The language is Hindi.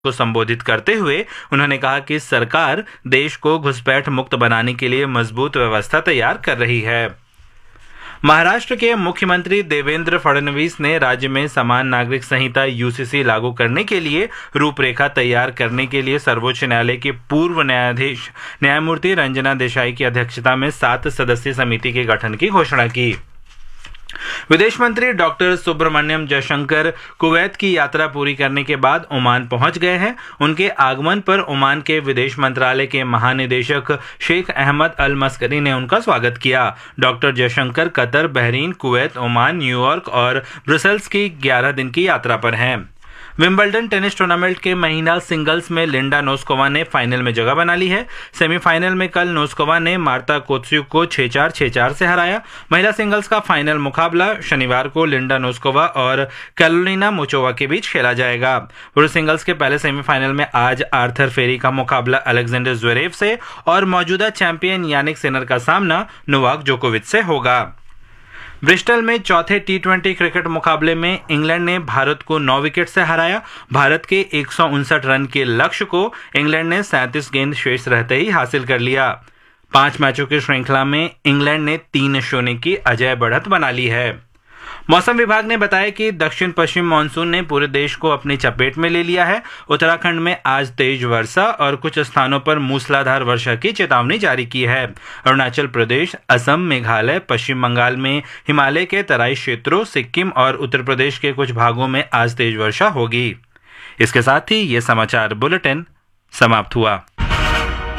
को संबोधित करते हुए उन्होंने कहा कि सरकार देश को घुसपैठ मुक्त बनाने के लिए मजबूत व्यवस्था तैयार कर रही है। महाराष्ट्र के मुख्यमंत्री देवेंद्र फडणवीस ने राज्य में समान नागरिक संहिता यूसीसी लागू करने के लिए रूपरेखा तैयार करने के लिए सर्वोच्च न्यायालय के पूर्व न्यायाधीश न्यायमूर्ति रंजना देसाई की अध्यक्षता में 7 सदस्यीय समिति के गठन की घोषणा की। विदेश मंत्री डॉक्टर सुब्रमण्यम जयशंकर कुवैत की यात्रा पूरी करने के बाद ओमान पहुंच गए हैं। उनके आगमन पर ओमान के विदेश मंत्रालय के महानिदेशक शेख अहमद अल मस्करी ने उनका स्वागत किया। Doctor Jaishankar Qatar, Bahrain, Kuwait, Oman, New York और ब्रसेल्स की 11 दिन की यात्रा पर हैं। विंबलडन टेनिस टूर्नामेंट के महिला सिंगल्स में लिंडा नोस्कोवा ने फाइनल में जगह बना ली है। सेमीफाइनल में कल नोस्कोवा ने मार्ता कोत्स्युक को 6-4, 6-4 से हराया। महिला सिंगल्स का फाइनल मुकाबला शनिवार को लिंडा नोस्कोवा और कैरोलिना मुचोवा के बीच खेला जाएगा। पुरुष सिंगल्स के पहले सेमीफाइनल में आज आर्थर फेरी का मुकाबला अलेक्जेंडर ज्वेरेव से और मौजूदा चैंपियन यानिक सिनर का सामना नोवाक जोकोविच से होगा। ब्रिस्टल में चौथे टी20 क्रिकेट मुकाबले में इंग्लैंड ने भारत को 9 विकेट से हराया। भारत के 159 रन के लक्ष्य को इंग्लैंड ने 37 गेंद शेष रहते ही हासिल कर लिया। 5 मैचों की श्रृंखला में इंग्लैंड ने 3-0 की अजेय बढ़त बना ली है। मौसम विभाग ने बताया कि दक्षिण पश्चिम मानसून ने पूरे देश को अपनी चपेट में ले लिया है। उत्तराखंड में आज तेज वर्षा और कुछ स्थानों पर मूसलाधार वर्षा की चेतावनी जारी की है। अरुणाचल प्रदेश, असम, मेघालय, पश्चिम बंगाल में हिमालय के तराई क्षेत्रों, सिक्किम और उत्तर प्रदेश के कुछ भागों में आज तेज वर्षा होगी। इसके साथ ही ये समाचार बुलेटिन समाप्त हुआ।